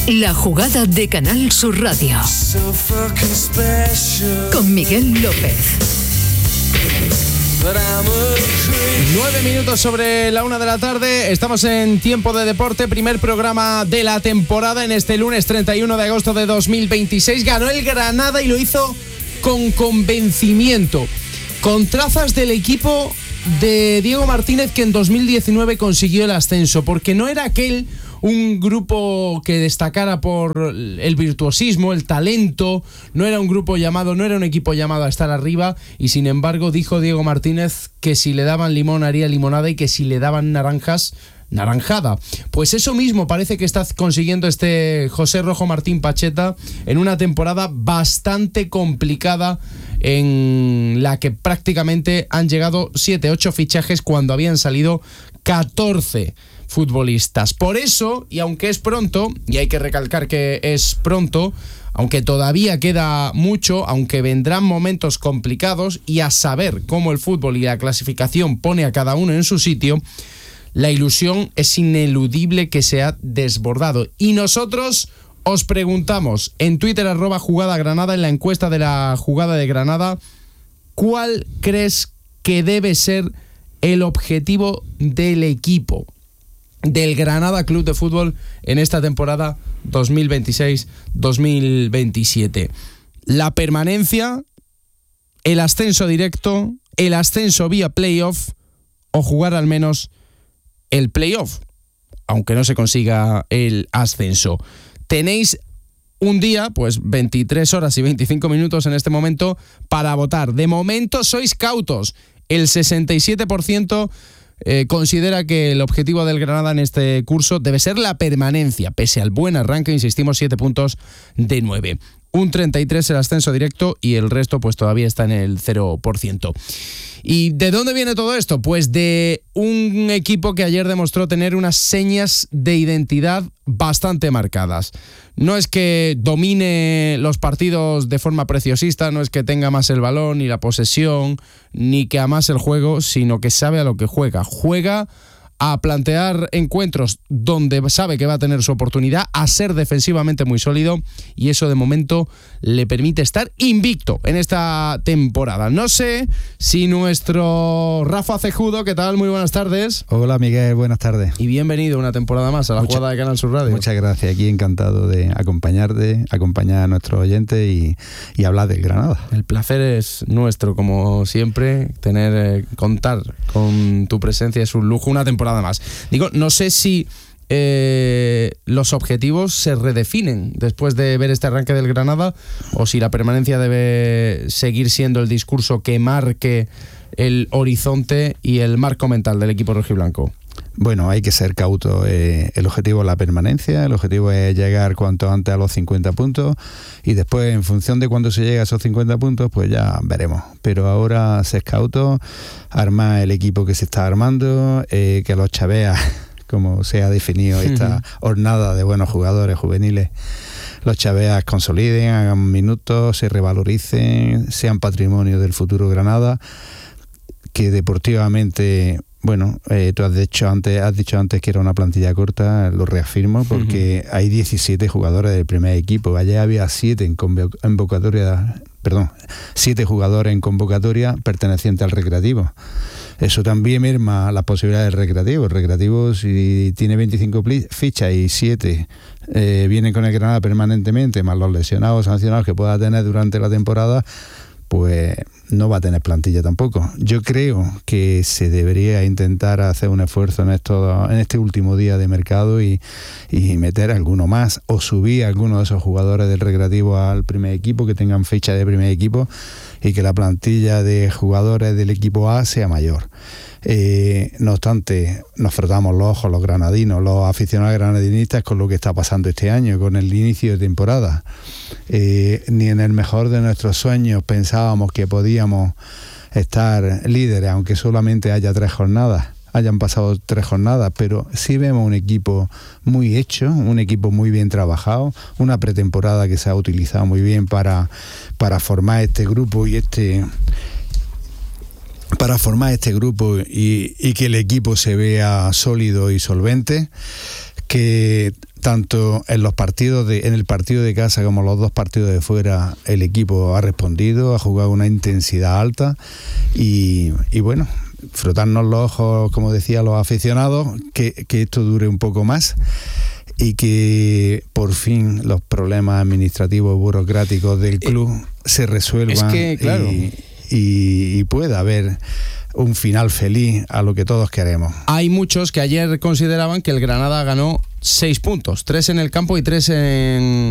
La jugada de Canal Sur Radio. Con Miguel López. 9 minutos sobre la 1 de la tarde. Estamos en Tiempo de Deporte, primer programa de la temporada en este lunes 31 de agosto de 2026. Ganó el Granada y lo hizo con convencimiento, con trazas del equipo de Diego Martínez que en 2019 consiguió el ascenso, porque no era aquel un grupo que destacara por el virtuosismo, el talento, no era un equipo llamado a estar arriba, y sin embargo dijo Diego Martínez que si le daban limón haría limonada y que si le daban naranjas, naranjada. Pues eso mismo parece que está consiguiendo este José Rojo Martín Pacheta en una temporada bastante complicada, en la que prácticamente han llegado 7-8 fichajes cuando habían salido 14 futbolistas. Por eso, y aunque es pronto, y hay que recalcar que es pronto, aunque todavía queda mucho, aunque vendrán momentos complicados y a saber cómo el fútbol y la clasificación pone a cada uno en su sitio, la ilusión es ineludible que se ha desbordado. Y nosotros os preguntamos en Twitter @jugadagranada, en la encuesta de la Jugada de Granada, ¿cuál crees que debe ser el objetivo del equipo, del Granada Club de Fútbol, en esta temporada 2026-2027? ¿La permanencia, el ascenso directo, el ascenso vía playoff o jugar al menos el playoff, aunque no se consiga el ascenso? Tenéis un día, pues 23 horas y 25 minutos en este momento para votar. De momento sois cautos. El 67% considera que el objetivo del Granada en este curso debe ser la permanencia, pese al buen arranque, insistimos, 7 puntos de 9. Un 33% el ascenso directo y el resto pues todavía está en el 0%. ¿Y de dónde viene todo esto? Pues de un equipo que ayer demostró tener unas señas de identidad bastante marcadas. No es que domine los partidos de forma preciosista, no es que tenga más el balón y la posesión, ni que amase el juego, sino que sabe a lo que juega. Juega a plantear encuentros donde sabe que va a tener su oportunidad, a ser defensivamente muy sólido, y eso de momento le permite estar invicto en esta temporada. No sé si nuestro Rafa Cejudo, ¿qué tal? Muy buenas tardes. Hola Miguel, buenas tardes. Y bienvenido una temporada más a la Jugada de Canal Sur Radio. Muchas gracias, aquí encantado de acompañar a nuestros oyentes y hablar del Granada. El placer es nuestro, como siempre. Contar con tu presencia es un lujo, una temporada más. Digo, no sé si los objetivos se redefinen después de ver este arranque del Granada, o si la permanencia debe seguir siendo el discurso que marque el horizonte y el marco mental del equipo rojiblanco. Bueno, hay que ser cauto. El objetivo es la permanencia, el objetivo es llegar cuanto antes a los 50 puntos, y después, en función de cuándo se llegue a esos 50 puntos, pues ya veremos. Pero ahora ser cauto, armar el equipo que se está armando, que los chaveas, como se ha definido esta hornada de buenos jugadores juveniles, los chaveas consoliden, hagan minutos, se revaloricen, sean patrimonio del futuro Granada, que deportivamente... Bueno, tú has dicho antes que era una plantilla corta, lo reafirmo, porque hay 17 jugadores del primer equipo. Ayer había 7 7 jugadores en convocatoria pertenecientes al Recreativo. Eso también merma las posibilidades del Recreativo. El Recreativo, si tiene 25 fichas y 7 vienen con el Granada permanentemente, más los lesionados, sancionados que pueda tener durante la temporada, pues no va a tener plantilla tampoco. Yo creo que se debería intentar hacer un esfuerzo en este último día de mercado y meter alguno más, o subir a alguno de esos jugadores del Recreativo al primer equipo, que tengan fecha de primer equipo, y que la plantilla de jugadores del equipo A sea mayor. No obstante, nos frotamos los ojos los granadinos, los aficionados granadinistas, con lo que está pasando este año, con el inicio de temporada. Ni en el mejor de nuestros sueños pensábamos que podíamos estar líderes, aunque solamente hayan pasado 3 jornadas, pero sí vemos un equipo muy hecho, un equipo muy bien trabajado, una pretemporada que se ha utilizado muy bien para formar este grupo y que el equipo se vea sólido y solvente, que tanto en los partidos en el partido de casa como los 2 partidos de fuera, el equipo ha respondido, ha jugado una intensidad alta y bueno, frotarnos los ojos, como decía, los aficionados, que esto dure un poco más y que por fin los problemas administrativos burocráticos del club se resuelvan. Es que, claro, y pueda haber un final feliz a lo que todos queremos. Hay muchos que ayer consideraban que el Granada ganó 6 puntos, 3 en el campo y 3 en